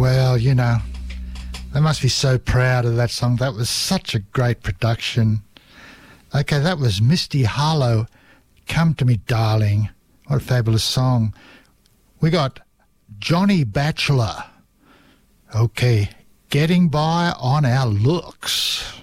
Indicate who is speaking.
Speaker 1: Well, you know, they must be so proud of that song. That was such a great production. Okay, that was Misty Harlow, Come to Me, Darling. What a fabulous song. We got Johnny Batchelor. Okay, Getting By on Our Looks.